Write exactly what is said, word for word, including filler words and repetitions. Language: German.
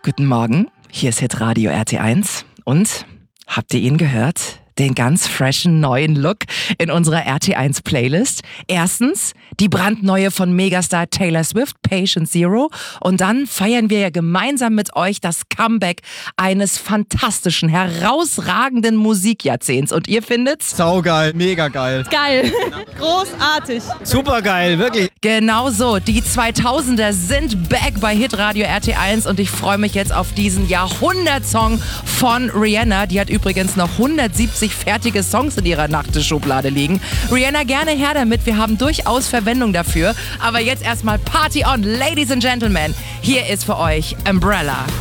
Guten Morgen, hier ist Hitradio R T eins und habt ihr ihn gehört? Den ganz freshen neuen Look in unserer R T eins Playlist. Erstens die brandneue von Megastar Taylor Swift, Patient Zero. Und dann feiern wir ja gemeinsam mit euch das Comeback eines fantastischen, herausragenden Musikjahrzehnts. Und ihr findet's? Saugeil, mega geil. Geil, großartig. Super geil, wirklich. Genau so, die zweitausender sind back bei Hitradio R T eins und ich freue mich jetzt auf diesen Jahrhundertsong von Rihanna. Die hat übrigens noch hundertsiebzig fertige Songs in ihrer Nachttischschublade liegen. Rihanna, gerne her damit, wir haben durchaus Verwendung dafür. Aber jetzt erstmal Party on, Ladies and Gentlemen. Hier ist für euch Umbrella.